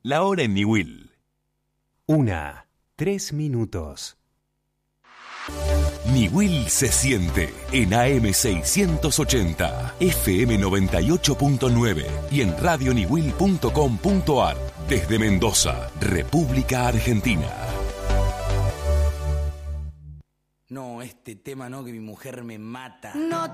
La hora en Niwil. 1:03. Niwil se siente en AM 680, FM 98.9 y en radioniwil.com.ar desde Mendoza, República Argentina. No, este tema no, que mi mujer me mata. No